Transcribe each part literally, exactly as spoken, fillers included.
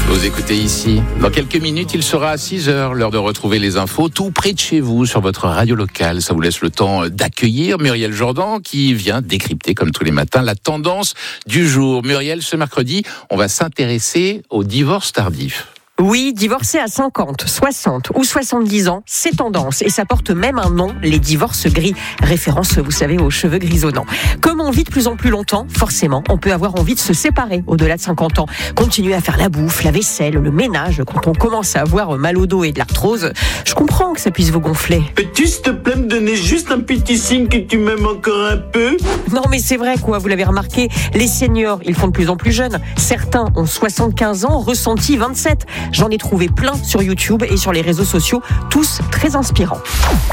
Vous écoutez ici. Dans quelques minutes, il sera à six heures, l'heure de retrouver les infos tout près de chez vous sur votre radio locale. Ça vous laisse le temps d'accueillir Muriel Jourdan qui vient décrypter comme tous les matins la tendance du jour. Muriel, ce mercredi, on va s'intéresser au divorce tardif. Oui, divorcer à cinquante, soixante ou soixante-dix ans, c'est tendance et ça porte même un nom, les divorces gris. Référence, vous savez, aux cheveux grisonnants. Comme on vit de plus en plus longtemps, forcément, on peut avoir envie de se séparer au-delà de cinquante ans. Continuer à faire la bouffe, la vaisselle, le ménage, quand on commence à avoir mal au dos et de l'arthrose, je comprends que ça puisse vous gonfler. Peux-tu, s'il te plaît, me donner juste un petit signe que tu m'aimes encore un peu ? Non mais c'est vrai quoi, vous l'avez remarqué, les seniors, ils font de plus en plus jeunes. Certains ont soixante-quinze ans, ressenti vingt-sept. J'en ai trouvé plein sur YouTube et sur les réseaux sociaux, tous très inspirants.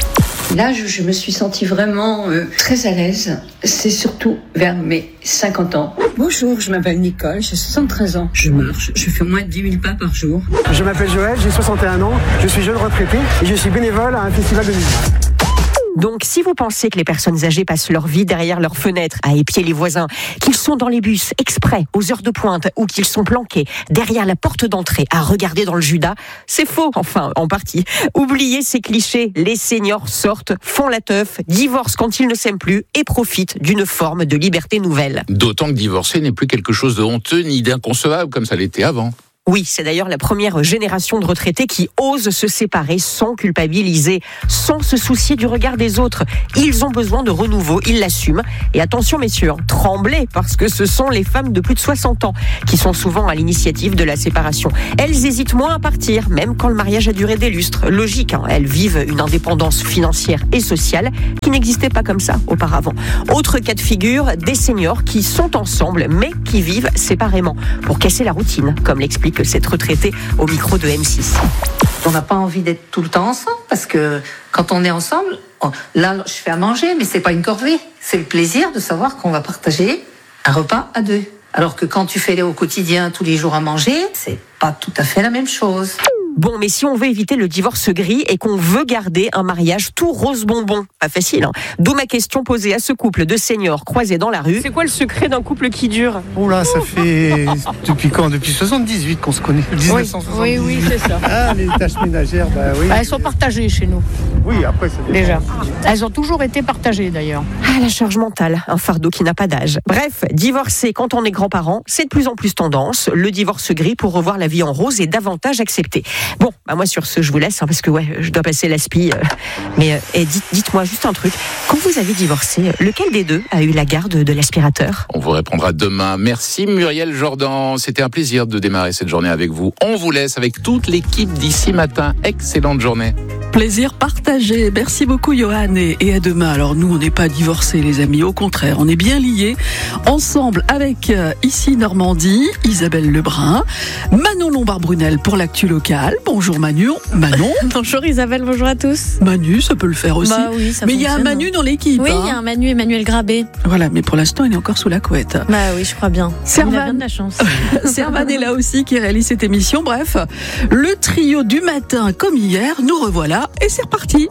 Là, je, je me suis sentie vraiment euh, très à l'aise. C'est surtout vers mes cinquante ans. Bonjour, je m'appelle Nicole, j'ai soixante-treize ans. Je marche, je fais au moins dix mille pas par jour. Je m'appelle Joël, j'ai soixante et un ans, je suis jeune retraité et je suis bénévole à un festival de musique. Donc, si vous pensez que les personnes âgées passent leur vie derrière leurs fenêtres à épier les voisins, qu'ils sont dans les bus exprès aux heures de pointe ou qu'ils sont planqués derrière la porte d'entrée à regarder dans le Judas, c'est faux, enfin, en partie. Oubliez ces clichés, les seniors sortent, font la teuf, divorcent quand ils ne s'aiment plus et profitent d'une forme de liberté nouvelle. D'autant que divorcer n'est plus quelque chose de honteux ni d'inconcevable comme ça l'était avant. Oui, c'est d'ailleurs la première génération de retraités qui osent se séparer sans culpabiliser, sans se soucier du regard des autres. Ils ont besoin de renouveau, ils l'assument. Et attention messieurs, tremblez parce que ce sont les femmes de plus de soixante ans qui sont souvent à l'initiative de la séparation. Elles hésitent moins à partir, même quand le mariage a duré des lustres. Logique, hein, elles vivent une indépendance financière et sociale qui n'existait pas comme ça auparavant. Autre cas de figure, des seniors qui sont ensemble mais qui vivent séparément pour casser la routine, comme l'explique cette retraitée au micro de M six. On n'a pas envie d'être tout le temps ensemble parce que quand on est ensemble, là je fais à manger mais c'est pas une corvée, c'est le plaisir de savoir qu'on va partager un repas à deux. Alors que quand tu fais au quotidien tous les jours à manger, c'est pas tout à fait la même chose. Bon, mais si on veut éviter le divorce gris et qu'on veut garder un mariage tout rose bonbon, pas facile, hein. D'où ma question posée à ce couple de seniors croisés dans la rue. C'est quoi le secret d'un couple qui dure ? Oh là, ça fait depuis quand ? Depuis soixante-dix-huit qu'on se connaît. dix-neuf cent soixante-dix-huit. Oui, oui, c'est ça. Ah, les tâches ménagères, bah oui. Bah, elles sont partagées chez nous. Oui, après c'est déjà. Elles ont toujours été partagées d'ailleurs. Ah, la charge mentale, un fardeau qui n'a pas d'âge. Bref, divorcer quand on est grands-parents, c'est de plus en plus tendance. Le divorce gris pour revoir la vie en rose est davantage accepté. Bon, bah moi sur ce, je vous laisse, hein, parce que ouais, je dois passer l'aspi. Euh, mais euh, et dites, dites-moi juste un truc. Quand vous avez divorcé, lequel des deux a eu la garde de l'aspirateur ? On vous répondra demain. Merci Muriel Jourdan. C'était un plaisir de démarrer cette journée avec vous. On vous laisse avec toute l'équipe d'ici matin. Excellente journée. Plaisir partagé. Merci beaucoup Johan et, et à demain. Alors nous, on n'est pas divorcés les amis. Au contraire, on est bien liés. Ensemble avec euh, ici Normandie, Isabelle Lebrun, Manon Lombard-Brunel pour l'actu locale. Bonjour Manu. Manon. Bonjour Isabelle, bonjour à tous. Manu, ça peut le faire aussi. Bah oui, ça mais il y a un Manu dans l'équipe. Oui, il hein. y a un Manu Emmanuel Grabé. Voilà, mais pour l'instant, il est encore sous la couette. Bah oui, je crois bien. Servan. Il a bien de la chance. Servan est là aussi qui réalise cette émission. Bref, le trio du matin comme hier, nous revoilà et c'est reparti.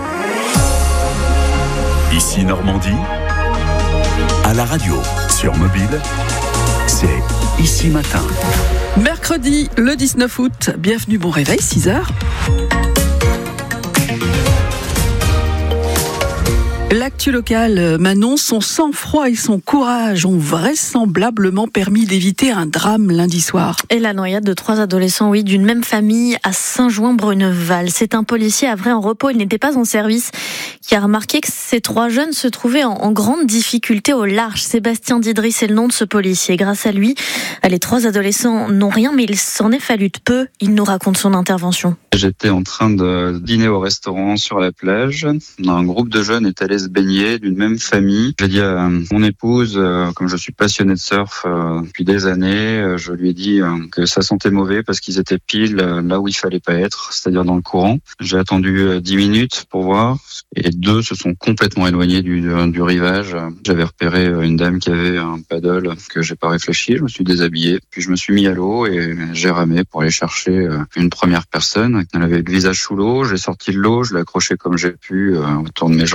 Ici Normandie, à la radio, sur mobile, c'est Ici Matin. Mercredi, le dix-neuf août, bienvenue, bon réveil, six heures. L'actu locale, Manon, son sang-froid et son courage ont vraisemblablement permis d'éviter un drame lundi soir. Et la noyade de trois adolescents, oui, d'une même famille à Saint-Jouin-Bruneval. C'est un policier à vrai en repos, il n'était pas en service, qui a remarqué que ces trois jeunes se trouvaient en, en grande difficulté au large. Sébastien Didry, c'est le nom de ce policier. Grâce à lui, les trois adolescents n'ont rien, mais il s'en est fallu de peu. Il nous raconte son intervention. J'étais en train de dîner au restaurant sur la plage. Un groupe de jeunes est allé se baigner d'une même famille. J'ai dit à mon épouse, comme je suis passionné de surf depuis des années, je lui ai dit que ça sentait mauvais parce qu'ils étaient pile là où il fallait pas être, c'est-à-dire dans le courant. J'ai attendu dix minutes pour voir et deux se sont complètement éloignés du, du rivage. J'avais repéré une dame qui avait un paddle que j'ai pas réfléchi, je me suis déshabillé, puis je me suis mis à l'eau et j'ai ramé pour aller chercher une première personne. Elle avait le visage sous l'eau, j'ai sorti de l'eau, je l'ai accroché comme j'ai pu autour de mes jambes et sur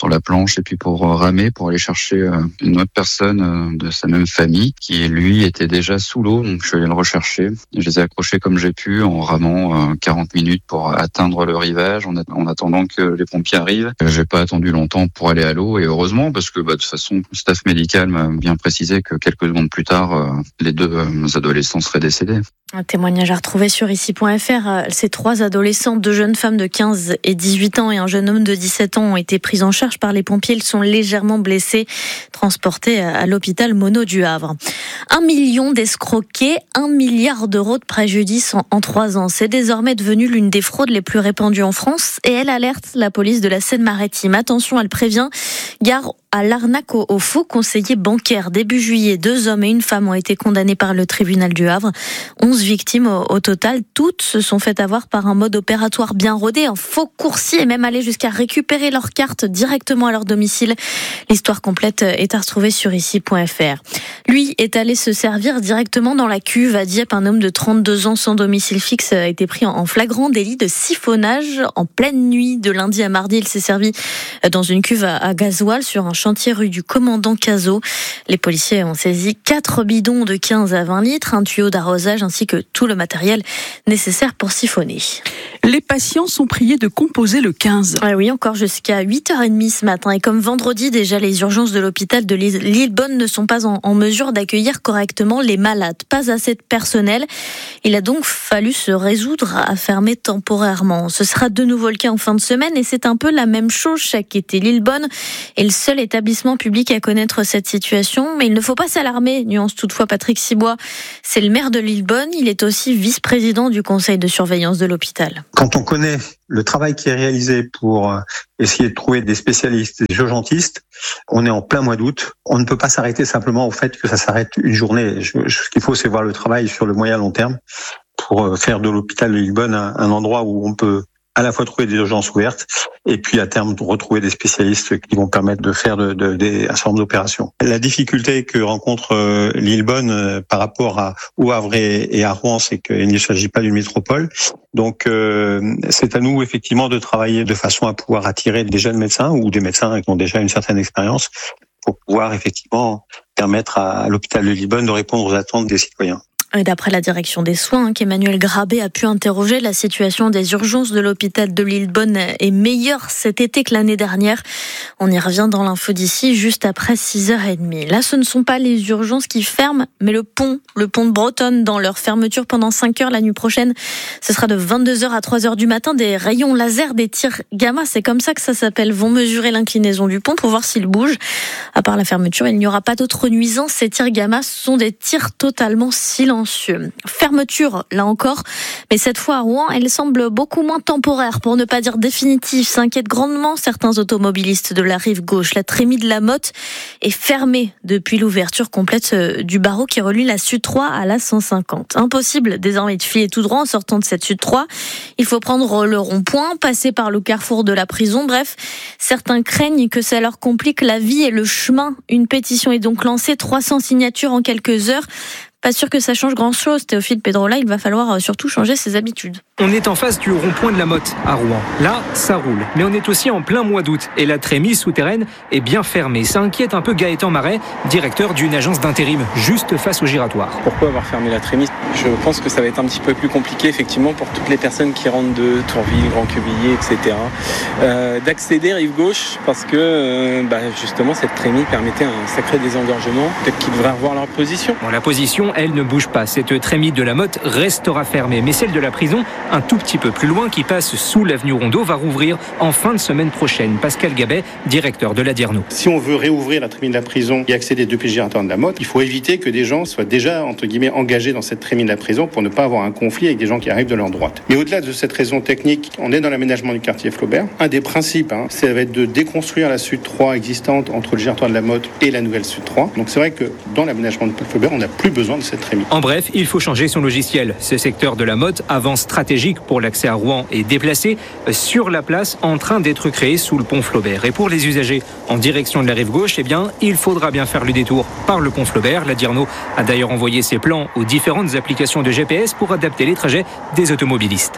sur la planche et puis pour ramer, pour aller chercher une autre personne de sa même famille qui, lui, était déjà sous l'eau. Donc, je suis allé le rechercher. Je les ai accrochés comme j'ai pu en ramant quarante minutes pour atteindre le rivage en attendant que les pompiers arrivent. J'ai pas attendu longtemps pour aller à l'eau et heureusement parce que bah, de toute façon, le staff médical m'a bien précisé que quelques secondes plus tard, les deux adolescents seraient décédés. Un témoignage à retrouver sur ici point f r. Ces trois adolescents, deux jeunes femmes de quinze et dix-huit ans et un jeune homme de dix-sept ans ont été pris en charge par les pompiers. Ils sont légèrement blessés, transportés à l'hôpital Monod du Havre. Un million d'escroqués, un milliard d'euros de préjudice en, en trois ans. C'est désormais devenu l'une des fraudes les plus répandues en France et elle alerte la police de la Seine-Maritime. Attention, elle prévient, gare à l'arnaque au, au faux conseiller bancaire. Début juillet, deux hommes et une femme ont été condamnés par le tribunal du Havre. onze victimes au, au total. Toutes se sont fait avoir par un mode opératoire bien rodé, un faux coursier et même allé jusqu'à récupérer leurs cartes directement à leur domicile. L'histoire complète est à retrouver sur ici point f r. Lui est allé se servir directement dans la cuve à Dieppe. Un homme de trente-deux ans sans domicile fixe a été pris en flagrant délit de siphonnage en pleine nuit de lundi à mardi. Il s'est servi dans une cuve à gasoil sur un chantier rue du Commandant Cazot. Les policiers ont saisi quatre bidons de quinze à vingt litres, un tuyau d'arrosage ainsi que tout le matériel nécessaire pour siphonner. Les patients sont priés de composer le quinze. Ah oui, encore jusqu'à huit heures trente ce matin. Et comme vendredi, déjà, les urgences de l'hôpital de Lillebonne ne sont pas en, en mesure d'accueillir correctement les malades. Pas assez de personnel. Il a donc fallu se résoudre à fermer temporairement. Ce sera de nouveau le cas en fin de semaine et c'est un peu la même chose chaque été. Lillebonne est le seul établissement public à connaître cette situation, mais il ne faut pas s'alarmer, nuance toutefois Patrick Cibois. C'est le maire de Lillebonne, il est aussi vice-président du conseil de surveillance de l'hôpital. Quand on connaît le travail qui est réalisé pour essayer de trouver des spécialistes, des urgentistes, on est en plein mois d'août. On ne peut pas s'arrêter simplement au fait que ça s'arrête une journée. Je, je, ce qu'il faut, c'est voir le travail sur le moyen long terme pour faire de l'hôpital de Lillebonne un, un endroit où on peut à la fois trouver des urgences ouvertes et puis à terme retrouver des spécialistes qui vont permettre de faire de, de, des, un certain nombre d'opérations. La difficulté que rencontre euh, Lillebonne euh, par rapport à au Havre et, et à Rouen, c'est qu'il ne s'agit pas d'une métropole. Donc euh, c'est à nous effectivement de travailler de façon à pouvoir attirer des jeunes médecins ou des médecins qui ont déjà une certaine expérience pour pouvoir effectivement permettre à, à l'hôpital de Lillebonne de répondre aux attentes des citoyens. Et d'après la direction des soins, qu'Emmanuel Grabé a pu interroger, la situation des urgences de l'hôpital de Lillebonne est meilleure cet été que l'année dernière. On y revient dans l'info d'ici, juste après six heures trente. Là, ce ne sont pas les urgences qui ferment, mais le pont, le pont de Bretonne, dans leur fermeture pendant cinq heures la nuit prochaine. Ce sera de vingt-deux heures à trois heures du matin. Des rayons laser, des tirs gamma, c'est comme ça que ça s'appelle, vont mesurer l'inclinaison du pont pour voir s'il bouge. À part la fermeture, il n'y aura pas d'autres nuisances. Ces tirs gamma sont des tirs totalement silencieux. Fermeture, là encore, mais cette fois à Rouen, elle semble beaucoup moins temporaire, pour ne pas dire définitive. S'inquiètent grandement certains automobilistes de la rive gauche. La Trémie de la Motte est fermée depuis l'ouverture complète du barreau qui relie la Sud trois à la cent cinquante. Impossible désormais de filer tout droit en sortant de cette Sud trois. Il faut prendre le rond-point, passer par le carrefour de la prison. Bref, certains craignent que ça leur complique la vie et le chemin. Une pétition est donc lancée, trois cents signatures en quelques heures. Pas sûr que ça change grand-chose, Théophile Pedrola, il va falloir surtout changer ses habitudes. On est en face du rond-point de la Motte, à Rouen. Là, ça roule. Mais on est aussi en plein mois d'août. Et la Trémie souterraine est bien fermée. Ça inquiète un peu Gaëtan Marais, directeur d'une agence d'intérim, juste face au giratoire. Pourquoi avoir fermé la Trémie ? Je pense que ça va être un petit peu plus compliqué, effectivement, pour toutes les personnes qui rentrent de Tourville, Grand-Quevilly, et cetera. Euh, d'accéder rive gauche, parce que, euh, bah, justement, cette Trémie permettait un sacré désengorgement. Peut-être qu'ils devraient revoir leur position. Bon, la position, elle ne bouge pas. Cette Trémie de la Motte restera fermée. Mais celle de la prison, un tout petit peu plus loin, qui passe sous l'avenue Rondeau, va rouvrir en fin de semaine prochaine. Pascal Gabet, directeur de l'Adirno. Si on veut réouvrir la Trémie de la prison et accéder depuis le giratoire de la Motte, il faut éviter que des gens soient déjà, entre guillemets, engagés dans cette Trémie de la prison pour ne pas avoir un conflit avec des gens qui arrivent de leur droite. Mais au-delà de cette raison technique, on est dans l'aménagement du quartier Flaubert. Un des principes, hein, ça va être de déconstruire la Sud trois existante entre le giratoire de la Motte et la nouvelle Sud trois. Donc c'est vrai que dans l'aménagement du Flaubert, on n'a plus besoin de cette Trémie. En bref, il faut changer son logiciel. Ce secteur de la Motte, avant stratégique pour l'accès à Rouen, est déplacé sur la place en train d'être créé sous le pont Flaubert. Et pour les usagers en direction de la rive gauche, eh bien, il faudra bien faire le détour par le pont Flaubert. L'Adirno a d'ailleurs envoyé ses plans aux différentes applications de G P S pour adapter les trajets des automobilistes.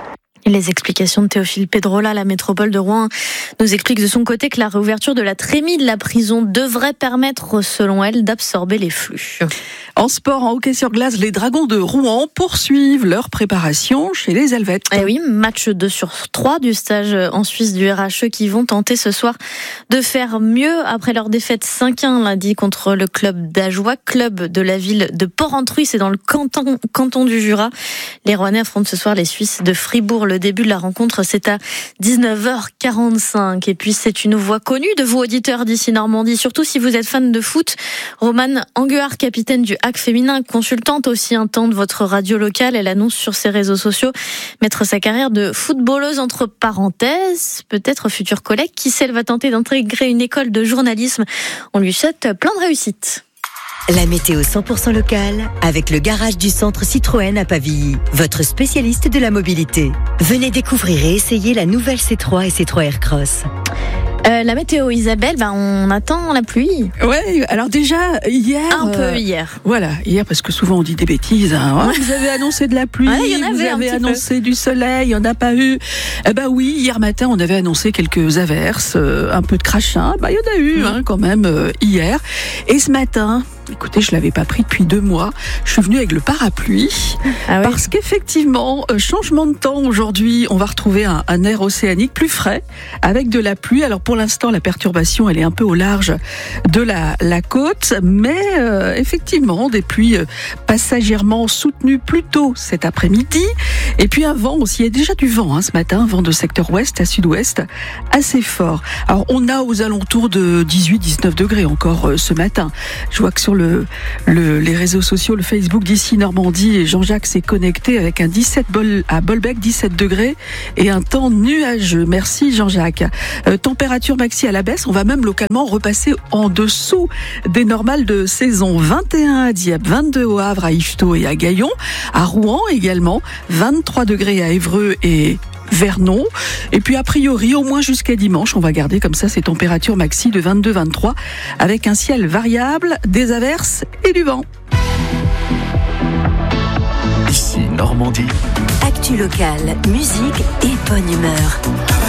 Les explications de Théophile Pedrola, la métropole de Rouen, nous explique de son côté que la réouverture de la trémie de la prison devrait permettre, selon elle, d'absorber les flux. En sport, en hockey sur glace, les Dragons de Rouen poursuivent leur préparation chez les Helvètes. Eh oui, match deux sur trois du stage en Suisse du R H E qui vont tenter ce soir de faire mieux après leur défaite cinq un lundi contre le club d'Ajoie, club de la ville de Porrentruy, c'est dans le canton, canton du Jura. Les Rouennais affrontent ce soir les Suisses de Fribourg. Le début de la rencontre, c'est à dix-neuf heures quarante-cinq. Et puis, c'est une voix connue de vous, auditeurs d'ici Normandie, surtout si vous êtes fan de foot. Romane Anguard, capitaine du H A C féminin, consultante aussi un temps de votre radio locale. Elle annonce sur ses réseaux sociaux mettre sa carrière de footballeuse entre parenthèses. Peut-être futur collègue. Qui sait, elle va tenter d'intégrer une école de journalisme. On lui souhaite plein de réussite. La météo cent pour cent locale avec le garage du centre Citroën à Pavilly, votre spécialiste de la mobilité. Venez découvrir et essayer la nouvelle C trois et C trois Aircross. Euh, la météo, Isabelle, bah on attend la pluie. Ouais, alors déjà hier. Un peu euh, hier. Voilà, hier parce que souvent on dit des bêtises. Hein. Ouais. Vous avez annoncé de la pluie, ouais, y en avait vous avez annoncé peu. du soleil, il n'y en a pas eu. Eh ben oui, hier matin on avait annoncé quelques averses, euh, un peu de crachin. Bah il y en a eu mmh. hein, quand même euh, hier. Et ce matin. Écoutez, je l'avais pas pris depuis deux mois. Je suis venue avec le parapluie ah oui. parce qu'effectivement, changement de temps aujourd'hui. On va retrouver un, un air océanique plus frais avec de la pluie. Alors pour l'instant, la perturbation, elle est un peu au large de la, la côte, mais euh, effectivement, des pluies passagèrement soutenues plus tôt cet après-midi. Et puis un vent aussi. Il y a déjà du vent hein, ce matin, vent de secteur ouest à sud-ouest, assez fort. Alors on a aux alentours de dix-huit à dix-neuf degrés encore euh, ce matin. Je vois que sur Le, le, les réseaux sociaux, le Facebook d'ici Normandie, et Jean-Jacques s'est connecté avec un dix-sept bol, à Bolbec, dix-sept degrés et un temps nuageux. Merci Jean-Jacques. Euh, température maxi à la baisse, on va même localement repasser en dessous des normales de saison. vingt et un à Dieppe, vingt-deux au Havre, à Yvetot et à Gaillon, à Rouen également, vingt-trois degrés à Évreux et Vernon. Et puis a priori, au moins jusqu'à dimanche, on va garder comme ça ces températures maxi de vingt-deux à vingt-trois avec un ciel variable, des averses et du vent. Ici Normandie. Actu locale, musique et bonne humeur.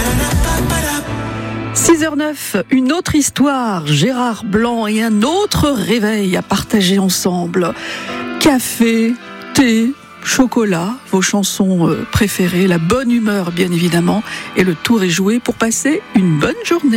six heures neuf, une autre histoire, Gérard Blanc et un autre réveil à partager ensemble. Café, thé, chocolat, vos chansons préférées, la bonne humeur bien évidemment, et le tour est joué pour passer une bonne journée.